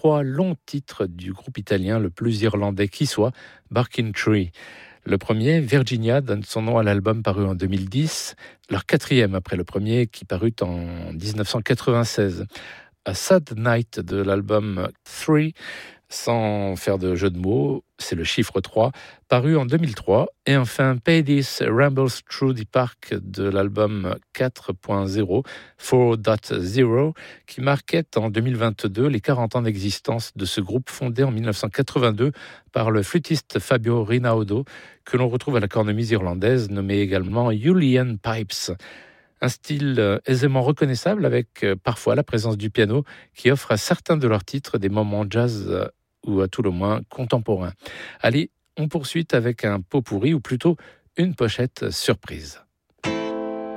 3 longs titres du groupe italien le plus irlandais qui soit, Barking Tree. Le premier, Virginia, donne son nom à l'album paru en 2010, leur quatrième après le premier qui parut en 1996. A Sad Night de l'album 3, sans faire de jeu de mots, c'est le chiffre 3, paru en 2003. Et enfin, Paddy's Rambles Through the Park de l'album 4.0, 4.0, qui marquait en 2022 les 40 ans d'existence de ce groupe fondé en 1982 par le flûtiste Fabio Rinaudo, que l'on retrouve à la cornemuse irlandaise, nommée également Julian Pipes. Un style aisément reconnaissable avec parfois la présence du piano qui offre à certains de leurs titres des moments jazz ou à tout le moins contemporains. Allez, on poursuit avec un pot pourri ou plutôt une pochette surprise.